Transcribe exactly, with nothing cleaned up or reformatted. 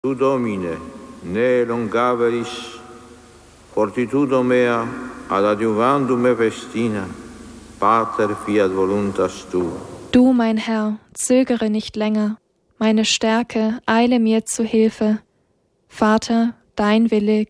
Tu Domine, ne longaveris, fortitudo mea, ad adjuvandum me festina, Pater fiat voluntas tu. Du, mein Herr, zögere nicht länger, meine Stärke, eile mir zu Hilfe. Vater, dein Wille